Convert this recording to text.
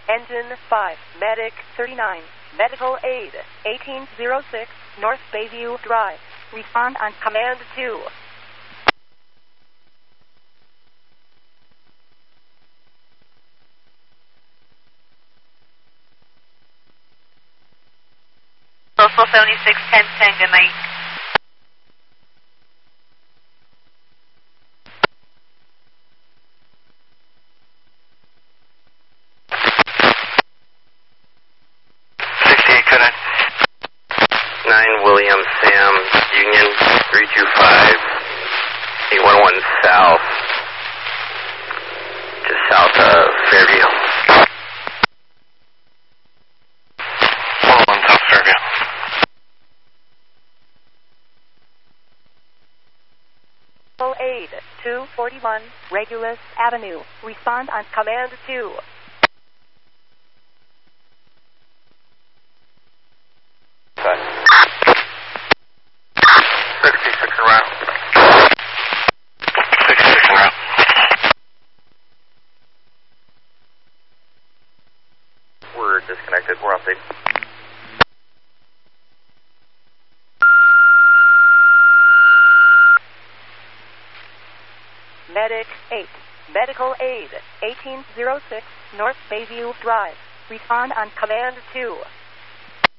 Engine 5, Medic 39, Medical Aid 1806, North Bayview Drive. Respond on Command 2. Postal 7610, good night. William Sam Union 325 811 South, just south of Fairview. 101 South Fairview. Aid 241 Regulus Avenue. Respond on Command 2. We're disconnected. We're updated. Medic 8, Medical Aid 1806, North Bayview Drive. Respond on Command 2.